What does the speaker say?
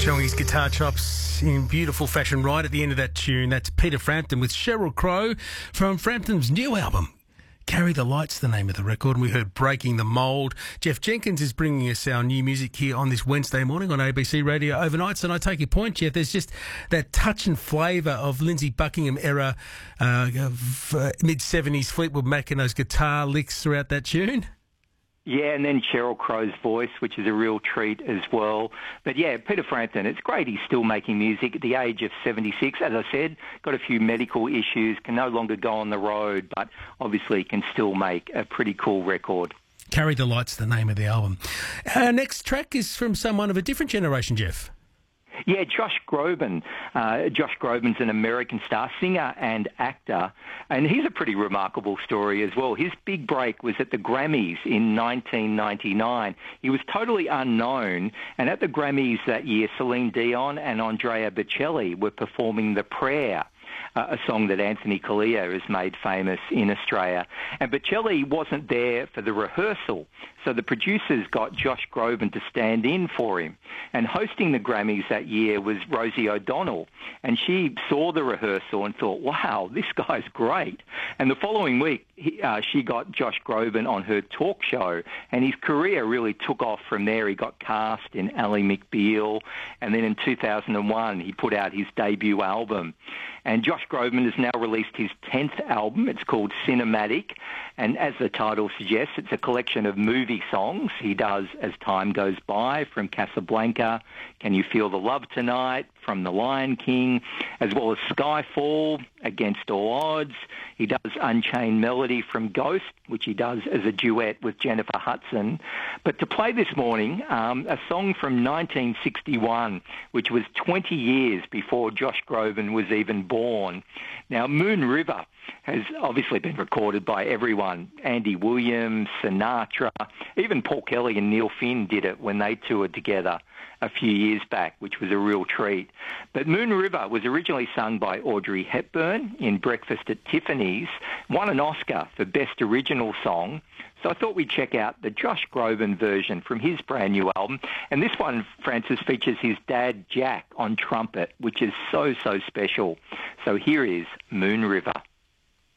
Showing his guitar chops in beautiful fashion right at the end of that tune. That's Peter Frampton with Sheryl Crow from Frampton's new album. Carry the Light's the name of the record, and we heard Breaking the Mould. Jeff Jenkins is bringing us our new music here on this Wednesday morning on ABC Radio Overnights, and I take your point, Jeff. There's just that touch and flavour of Lindsey Buckingham era, mid-70s Fleetwood Mac and those guitar licks throughout that tune. Yeah, and then Sheryl Crow's voice, which is a real treat as well. But yeah, Peter Frampton, it's great he's still making music at the age of 76. As I said, got a few medical issues, can no longer go on the road, but obviously can still make a pretty cool record. Carry the Light's the name of the album. Our next track is from someone of a different generation, Jeff. Yeah, Josh Groban. Josh Groban's an American star, singer and actor, and he's a pretty remarkable story as well. His big break was at the Grammys in 1999. He was totally unknown, and at the Grammys that year, Celine Dion and Andrea Bocelli were performing The Prayer, a song that Anthony Collier has made famous in Australia. And Bocelli wasn't there for the rehearsal, so the producers got Josh Groban to stand in for him. And hosting the Grammys that year was Rosie O'Donnell, and she saw the rehearsal and thought, wow, this guy's great. And the following week, she got Josh Groban on her talk show, and his career really took off from there. He got cast in Ally McBeal, and then in 2001, he put out his debut album. And Josh Groban has now released his 10th album. It's called Cinematic, and as the title suggests, it's a collection of movie songs he does as time goes by, from Casablanca, Can You Feel the Love Tonight, from The Lion King, as well as Skyfall, Against All Odds. He does Unchained Melody from Ghost, which he does as a duet with Jennifer Hudson. But to play this morning, a song from 1961, which was 20 years before Josh Groban was even born. Now, Moon River has obviously been recorded by everyone. Andy Williams, Sinatra, even Paul Kelly and Neil Finn did it when they toured together a few years back, which was a real treat. But Moon River was originally sung by Audrey Hepburn in Breakfast at Tiffany's, won an Oscar for Best Original Song. So I thought we'd check out the Josh Groban version from his brand new album. And this one, Francis, features his dad, Jack, on trumpet, which is so, so special. So here is Moon River.